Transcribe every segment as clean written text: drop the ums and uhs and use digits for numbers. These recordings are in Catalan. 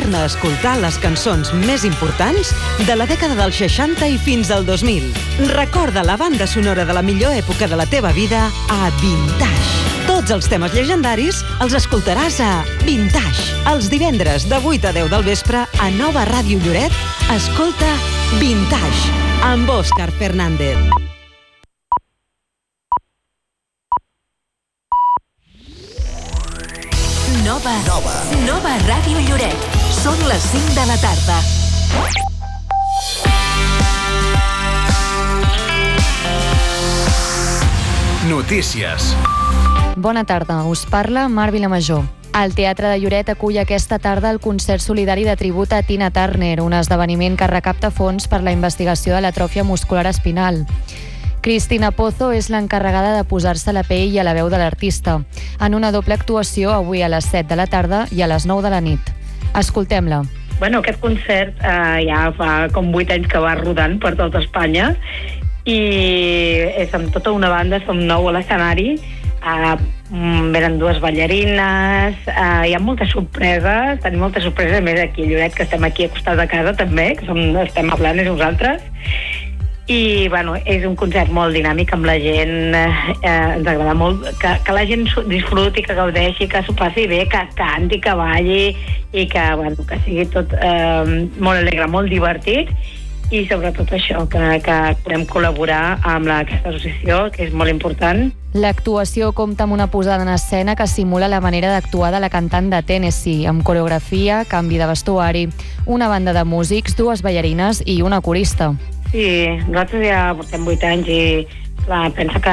Torna a escoltar les cançons més importants de la dècada dels 60 i fins al 2000. Recorda la banda sonora de la millor època de la teva vida a Vintage. Tots els temes llegendaris els escoltaràs a Vintage. Els divendres de 8 a 10 del vespre a Nova Ràdio Lloret, escolta Vintage amb Òscar Fernández. Nova Ràdio Lloret. Són les 5 de la tarda. Notícies. Bona tarda, us parla Mar Vilamajor. El Teatre de Lloret acull aquesta tarda el concert solidari de tribut a Tina Turner, un esdeveniment que recapta fons per la investigació de l'atròfia muscular espinal. Cristina Pozo és l'encarregada de posar-se la pell i a la veu de l'artista, en una doble actuació avui a les 7 de la tarda i a les 9 de la nit. Escoltem-la. Bueno, aquest concert ja fa com 8 anys que va rodant per tot Espanya i és amb tota una banda, som 9 a l'escenari, venen 2 ballarines, hi ha moltes sorpreses, tenim moltes sorpreses, a més aquí a Lloret, que estem aquí a costat de casa també, que estem a Blanes nosaltres. I bueno, és un concert molt dinàmic amb la gent, ens agrada molt que la gent disfruti, que gaudeixi, que s'ho passi bé, que canti, que balli i que sigui tot molt alegre, molt divertit i sobretot això, que podem col·laborar amb aquesta associació, que és molt important. L'actuació compta amb una posada en escena que simula la manera d'actuar de la cantant de Tennessee, amb coreografia, canvi de vestuari, una banda de músics, 2 ballarines i una corista. Sí, nosaltres ja portem 8 anys i clar, pensa que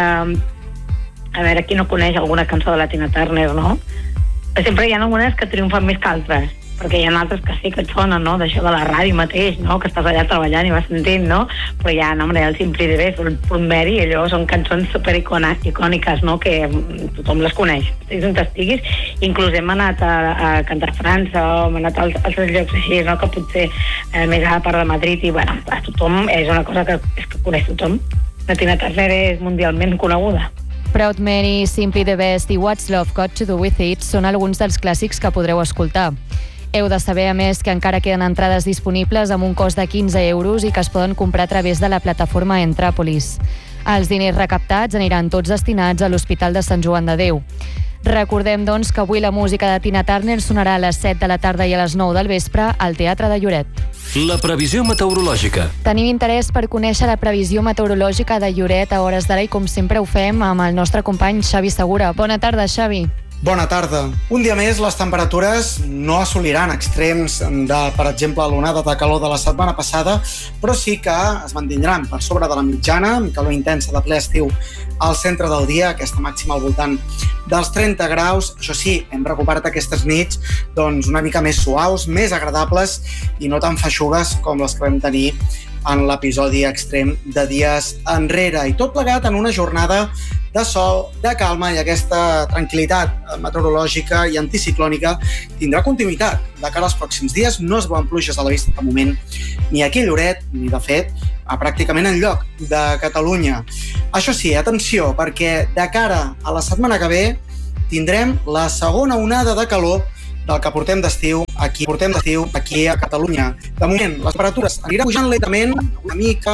a veure qui no coneix alguna cançó de la Tina Turner, no? Sempre hi ha algunes que triomfen més que altres, perquè hi ha altres que sí que et sonen, no? D'això de la ràdio mateix, no? Que estàs allà treballant i vas sentint, no? Però hi ha, el Simply the Best, el Plum Mary, allò són cançons supericòniques, no? Que tothom les coneix, estiguis on estiguis. Inclús hem anat a cantar a França o hem anat a altres llocs així, no? Que potser més a la part de Madrid i, bueno, a tothom és una cosa que coneix tothom. La Tina Turner és mundialment coneguda. Proud Mary, Simply the Best i What's Love Got to Do With It són alguns dels clàssics que podreu escoltar. Heu de saber, a més, que encara queden entrades disponibles amb un cost de 15 euros i que es poden comprar a través de la plataforma Entràpolis. Els diners recaptats aniran tots destinats a l'Hospital de Sant Joan de Déu. Recordem, doncs, que avui la música de Tina Turner sonarà a les 7 de la tarda i a les 9 del vespre al Teatre de Lloret. La previsió meteorològica. Tenim interès per conèixer la previsió meteorològica de Lloret a hores d'ara i, com sempre, ho fem amb el nostre company Xavi Segura. Bona tarda, Xavi. Bona tarda. Un dia més, les temperatures no assoliran extrems de, per exemple, l'onada de calor de la setmana passada, però sí que es mantindran per sobre de la mitjana, amb calor intensa de ple estiu al centre del dia, aquesta màxima al voltant dels 30 graus. Això sí, hem recuperat aquestes nits doncs, una mica més suaus, més agradables i no tan feixugues com les que vam tenir en l'episodi extrem de dies enrere. I tot plegat en una jornada de sol, de calma, i aquesta tranquil·litat meteorològica i anticiclònica tindrà continuïtat. De cara als pròxims dies no es veuen pluges a la vista de moment, ni aquí a Lloret, ni de fet pràcticament enlloc de Catalunya. Això sí, atenció, perquè de cara a la setmana que ve tindrem la segona onada de calor del que portem d'estiu aquí a Catalunya. De moment, les temperatures aniran pujant lentament, una mica,